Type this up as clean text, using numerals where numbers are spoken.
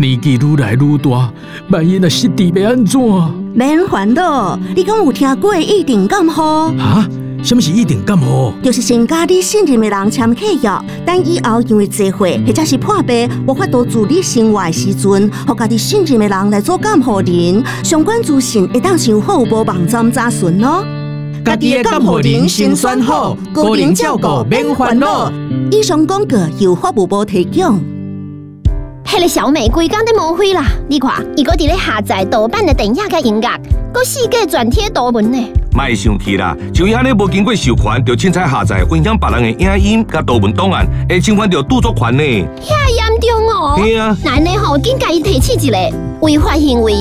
年纪愈来愈大，万一若失智要安怎？ 免烦恼，你讲有听过一定感冒？ 啊？什么是一定感冒？ 就是先甲你信任的人签契约，等以后因为聚会或者是破病，无法度自理生活的时阵，互家己信任的人来做监护人，相关资讯会当上好无网站查询哦。 家己的监护人先选好，个人照顾免烦恼。 以上广告由法务部提供。 迄个小美规工在误会啦！你看，伊搁伫咧下载盗版的电影甲音乐，搁四界转贴图文呢。 莫生气啦，就伊安尼无经过授权，就凊彩下载影响别人的影音甲图文档案，会侵犯到著作权呢。 遐严重哦！ 嘿啊， 那呢吼，紧甲伊提起一个违法行为。